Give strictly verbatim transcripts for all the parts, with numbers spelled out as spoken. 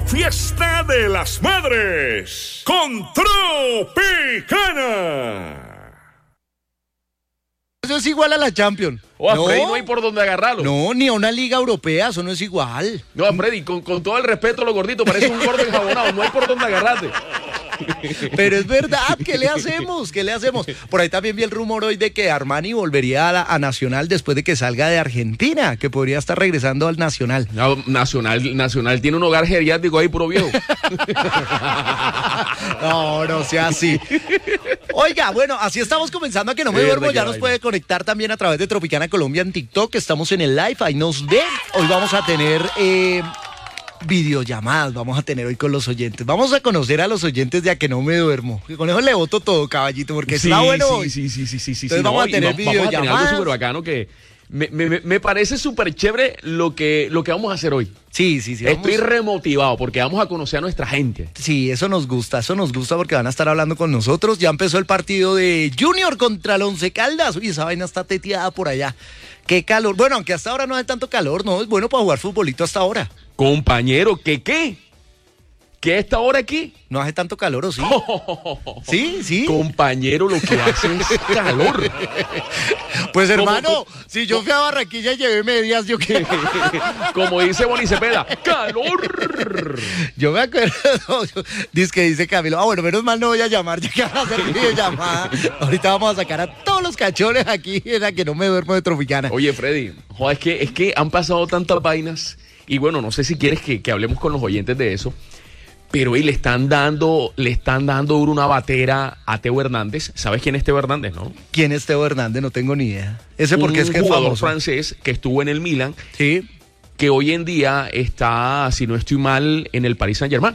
Fiesta de las Madres con Tropicana. Eso es igual a la Champions. O a no, Freddy no hay por dónde agarrarlo. No, ni a una liga europea, eso no es igual. No, a Freddy, con, con todo el respeto a los gorditos, parece un gordo enjabonado, no hay por dónde agarrarte. Pero es verdad, ¿qué le hacemos? ¿Qué le hacemos? Por ahí también vi el rumor hoy de que Armani volvería a, la, a Nacional después de que salga de Argentina, que podría estar regresando al Nacional. No, Nacional, Nacional tiene un hogar geriátrico ahí, puro viejo. No, no sea así. Oiga, bueno, así estamos comenzando a que no me Es duermo. verdad Ya que nos vaya. puede conectar también a través de Tropicana Colombia en TikTok. Estamos en el live, ahí nos ven. Hoy vamos a tener eh, videollamadas, vamos a tener hoy con los oyentes. Vamos a conocer a los oyentes de A que no me duermo. Con eso le voto todo, caballito, porque Sí, está bueno sí, hoy. sí, sí, sí, sí, sí. Entonces no, vamos a y tener va- Vamos a tener algo videollamadas. súper bacano que me, me, me parece súper chévere lo que, lo que vamos a hacer hoy. Sí, sí, sí. vamos- Estoy remotivado porque vamos a conocer a nuestra gente. Sí, eso nos gusta, eso nos gusta porque van a estar hablando con nosotros. Ya empezó el partido de Junior contra el Once Caldas. Uy, esa vaina está teteada por allá. Qué calor. Bueno, aunque hasta ahora no hay tanto calor, ¿no? Es bueno para jugar futbolito hasta ahora. Compañero, ¿qué qué? ¿Qué está ahora aquí? No hace tanto calor, ¿o sí? Sí, sí. Compañero, lo que hace es calor. Pues ¿Cómo, hermano, cómo? si yo fui a Barranquilla y llevé medias, yo qué. Como dice Boni Cepeda, ¡calor! Yo me acuerdo, dice que dice Camilo, ah bueno, menos mal no voy a llamar, ya que van a hacer videollamada. Ahorita vamos a sacar a todos los cachones aquí en La que no me duermo de Tropicana. Oye, Freddy, joder, es que, es que han pasado tantas vainas y bueno, no sé si quieres que, que hablemos con los oyentes de eso, pero hoy le están dando, le están dando duro una batera a Teo Hernández. ¿Sabes quién es Teo Hernández, no? ¿Quién es Teo Hernández? No tengo ni idea. Ese porque Un es que es jugador famoso. francés que estuvo en el Milan, Sí. que hoy en día está, si no estoy mal, en el Paris Saint-Germain.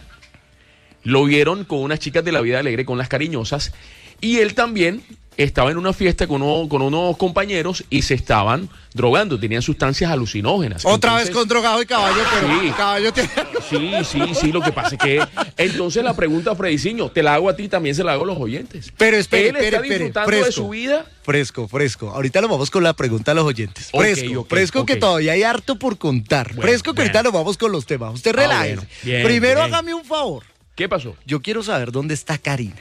Lo vieron con unas chicas de la vida alegre, con las cariñosas, y él también estaba en una fiesta con, uno- con unos compañeros y se estaban drogando, tenían sustancias alucinógenas. Otra Entonces, vez con drogado y caballo, pero Sí. caballo tiene... Sí, sí, sí, lo que pasa es que entonces la pregunta, Frediciño, te la hago a ti, también se la hago a los oyentes. Pero espere, Él espere, está espere, disfrutando fresco. de su vida. Fresco, fresco. Ahorita nos vamos con la pregunta a los oyentes. Ok, Fresco, ok, fresco ok. que todavía hay harto por contar. Bueno, fresco que ahorita bueno. nos vamos con los temas. Usted Ah, relájese. bueno. Bien, Primero bien. hágame un favor. ¿Qué pasó? Yo quiero saber dónde está Karina.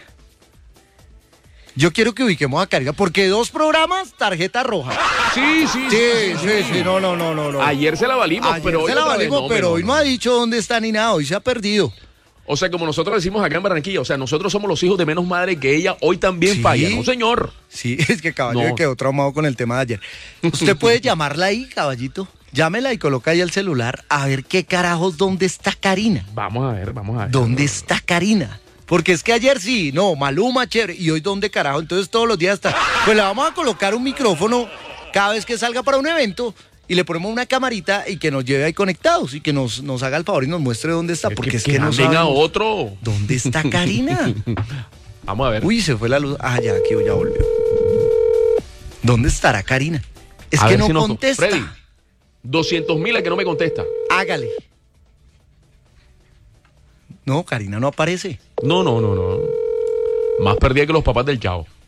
Yo quiero que ubiquemos a Karina, porque dos programas, tarjeta roja. Sí, sí, Sí, sí, sí, no, no, no, no. no. Ayer se la valimos, Ayer pero hoy se la otra vez valimos, no, pero no, hoy no. no ha dicho dónde está ni nada, hoy se ha perdido. O sea, como nosotros decimos acá en Barranquilla, o sea, nosotros somos los hijos de menos madre que ella, hoy también Sí. falla, ¿no, señor? Sí, es que caballo No. me quedó traumado con el tema de ayer. Usted puede llamarla ahí, caballito. Llámela y coloca ahí el celular a ver qué carajos, dónde está Karina. Vamos a ver, vamos a ver. ¿Dónde está Karina? Porque es que ayer sí, no, Maluma, chévere, y hoy dónde carajo, entonces todos los días está. Pues le vamos a colocar un micrófono cada vez que salga para un evento y le ponemos una camarita y que nos lleve ahí conectados y que nos, nos haga el favor y nos muestre dónde está, porque es que, no manden a sabemos otro. dónde está Karina. Vamos a ver. Uy, se fue la luz. Ah, ya, aquí ya volvió. ¿Dónde estará Karina? Es A que ver no si nos- contesta. Freddy, doscientos mil a que no me contesta. Hágale. No, Karina no aparece. No, no, no, no. Más perdida que los papás del Chavo.